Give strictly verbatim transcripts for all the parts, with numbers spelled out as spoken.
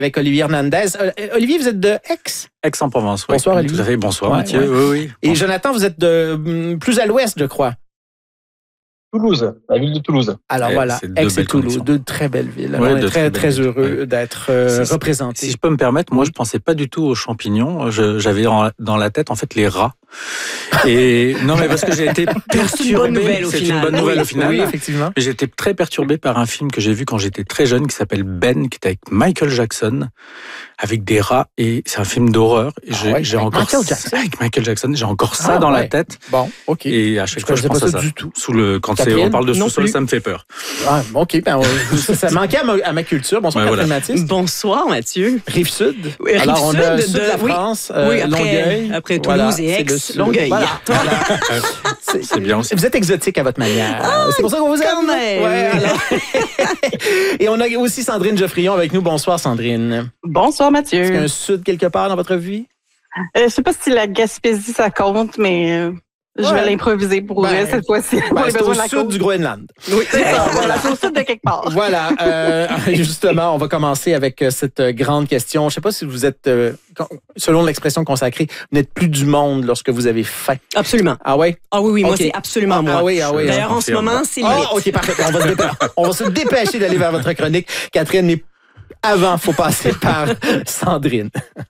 avec Olivier Hernandez. Euh, Olivier, vous êtes de Aix? Aix-en-Provence, oui. Bonsoir, Olivier. Tout à fait. Bonsoir, ouais, Mathieu. Ouais. Oui, oui. Et Bonsoir. Jonathan, vous êtes de plus à l'ouest, je crois. Toulouse, la ville de Toulouse. Alors et voilà, Aix et Toulouse, deux très belles villes. Ouais, On est très, très villes. heureux ouais. d'être euh, représentés. Si je peux me permettre, moi, je pensais pas du tout aux champignons. Je, j'avais dans la tête, en fait, les rats. Et non, mais parce que j'ai été perturbé. C'est une bonne nouvelle au C'est final. une bonne nouvelle oui, au final. Oui, effectivement. Mais j'ai été très perturbé par un film que j'ai vu quand j'étais très jeune qui s'appelle Ben, qui était avec Michael Jackson, avec des rats. Et c'est un film d'horreur. Et j'ai, ah ouais, j'ai avec encore Michael ça, Jackson. avec Michael Jackson. J'ai encore ça ah, dans ouais. la tête. Bon, ok. Et à chaque je fois, je pense pas à ça ça. du tout. Sous le, quand c'est, on parle de sous-sol, ça me fait peur. Ah, ok, ben, ça, ça manquait à ma, à ma culture. Bonsoir, ouais, Catherine voilà. Mathis. Bonsoir, Mathieu. Rive-Sud. Oui, Rive-Sud. Alors, on a le sud de, de la oui. France, euh, oui, après, Longueuil. après Toulouse voilà, et Aix, Longueuil. Voilà, voilà. C'est, c'est bien aussi. Vous êtes exotique à votre manière. Ah, c'est pour ça qu'on vous aime. Même. Ouais, alors. Et on a aussi Sandrine Geoffrion avec nous. Bonsoir, Sandrine. Bonsoir, Mathieu. Est-ce qu'il y a un sud quelque part dans votre vie? Euh, je sais pas si la Gaspésie, ça compte, mais euh, je ouais. vais l'improviser pour ben, cette fois-ci. Ben, c'est au sud du Groenland. Oui, c'est ça. Voilà, c'est au sud de quelque part. Voilà. Euh, justement, on va commencer avec cette grande question. Je ne sais pas si vous êtes, euh, selon l'expression consacrée, vous n'êtes plus du monde lorsque vous avez faim. Absolument. Ah oui? Ah oui, oui, moi, okay. c'est absolument ah, moi. Ah oui, ah oui. D'ailleurs, en ce moment, c'est limite. Ah, OK, parfait. On va, se dépêcher, on va se dépêcher d'aller vers votre chronique. Catherine, mais avant, il faut passer par Sandrine.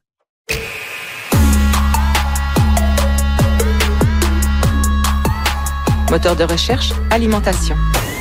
Moteur de recherche, alimentation.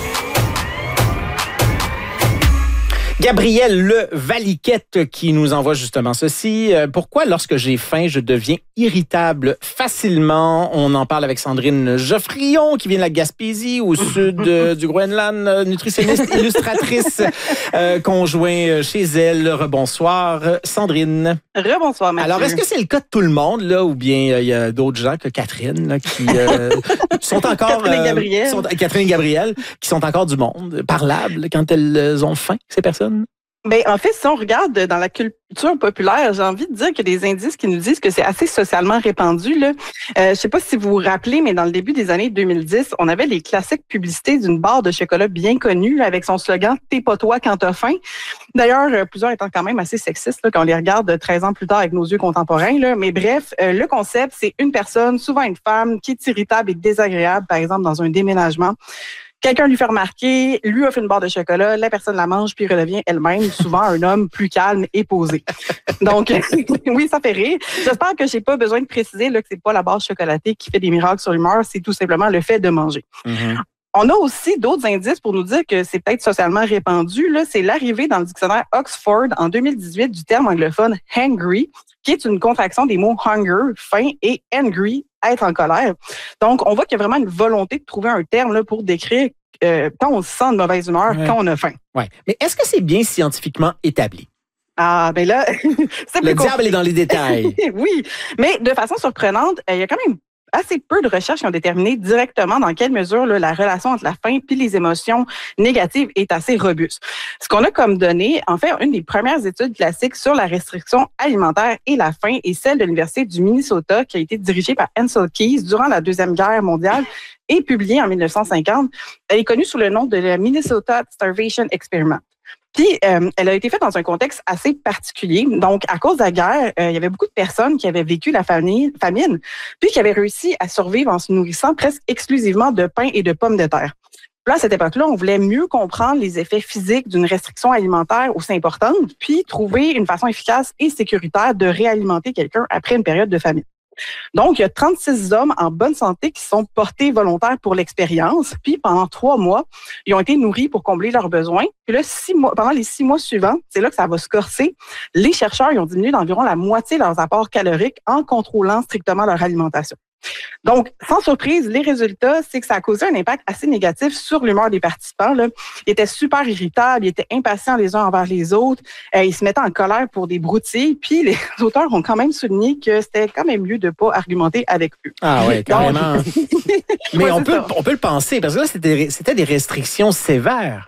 Gabriel Le Valiquette qui nous envoie justement ceci. Euh, pourquoi, lorsque j'ai faim, je deviens irritable facilement? On en parle avec Sandrine Geoffrion, qui vient de la Gaspésie, au sud euh, du Groenland, nutritionniste, illustratrice, euh, conjoint chez elle. Rebonsoir, Sandrine. Rebonsoir, Mathieu. Alors, est-ce que c'est le cas de tout le monde, là, ou bien il euh, y a d'autres gens que Catherine, là, qui euh, sont encore... Catherine et Gabriel. Euh, sont, Catherine et Gabriel, qui sont encore du monde, parlables quand elles ont faim, ces personnes? Ben, en fait, si on regarde dans la culture populaire, j'ai envie de dire qu'il y a des indices qui nous disent que c'est assez socialement répandu, là. Euh, je sais pas si vous vous rappelez, mais dans le début des années deux mille dix, on avait les classiques publicités d'une barre de chocolat bien connue, là, avec son slogan « T'es pas toi quand t'as faim ». D'ailleurs, euh, plusieurs étant quand même assez sexistes, là, quand on les regarde treize ans plus tard avec nos yeux contemporains, là. Mais bref, euh, le concept, c'est une personne, souvent une femme, qui est irritable et désagréable, par exemple, dans un déménagement. Quelqu'un lui fait remarquer, lui offre une barre de chocolat, la personne la mange puis redevient elle-même, souvent un homme plus calme et posé. Donc, oui, ça fait rire. J'espère que j'ai pas besoin de préciser là, que c'est pas la barre chocolatée qui fait des miracles sur l'humeur, c'est tout simplement le fait de manger. Mm-hmm. On a aussi d'autres indices pour nous dire que c'est peut-être socialement répandu. Là, c'est l'arrivée dans le dictionnaire Oxford en deux mille dix-huit du terme anglophone « hangry », qui est une contraction des mots « hunger », faim, et « angry », être en colère. Donc, on voit qu'il y a vraiment une volonté de trouver un terme là, pour décrire euh, quand on se sent de mauvaise humeur, ouais. quand on a faim. Ouais. Mais est-ce que c'est bien scientifiquement établi? Ah, ben là, c'est Le diable est dans les détails. Oui, mais de façon surprenante, il y a quand même assez peu de recherches qui ont déterminé directement dans quelle mesure là, la relation entre la faim et les émotions négatives est assez robuste. Ce qu'on a comme données, en fait, une des premières études classiques sur la restriction alimentaire et la faim est celle de l'Université du Minnesota qui a été dirigée par Ancel Keys durant la Deuxième Guerre mondiale et publiée en dix-neuf cent cinquante. Elle est connue sous le nom de la Minnesota Starvation Experiment. Puis, euh, elle a été faite dans un contexte assez particulier. Donc, à cause de la guerre, euh, il y avait beaucoup de personnes qui avaient vécu la famine, famine, puis qui avaient réussi à survivre en se nourrissant presque exclusivement de pain et de pommes de terre. Puis là, à cette époque-là, on voulait mieux comprendre les effets physiques d'une restriction alimentaire aussi importante, puis trouver une façon efficace et sécuritaire de réalimenter quelqu'un après une période de famine. Donc, il y a trente-six hommes en bonne santé qui sont portés volontaires pour l'expérience. Puis, pendant trois mois, ils ont été nourris pour combler leurs besoins. Puis là, six mois, pendant les six mois suivants, c'est là que ça va se corser. Les chercheurs ils ont diminué d'environ la moitié de leurs apports caloriques en contrôlant strictement leur alimentation. Donc, sans surprise, les résultats, c'est que ça a causé un impact assez négatif sur l'humeur des participants. Là. Ils étaient super irritables, ils étaient impatients les uns envers les autres, euh, ils se mettaient en colère pour des broutilles, puis les auteurs ont quand même souligné que c'était quand même mieux de ne pas argumenter avec eux. Ah oui, carrément. Donc, Mais ouais, on, peut, ça. on peut le penser, parce que là, c'était, c'était des restrictions sévères.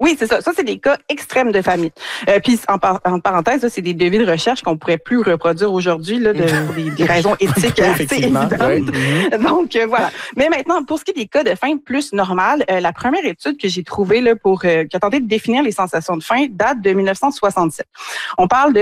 Oui, c'est ça. Ça, c'est des cas extrêmes de famille. Euh, puis, en, par- en parenthèse, là, c'est des devis de recherche qu'on pourrait plus reproduire aujourd'hui là, de, pour des, des raisons éthiques assez Effectivement. évidentes. Ouais. Mhm. Donc, euh, voilà. Mais maintenant, pour ce qui est des cas de faim plus normales, euh, la première étude que j'ai trouvée là, pour euh, qui a tenté de définir les sensations de faim date de mille neuf cent soixante-sept. On parle de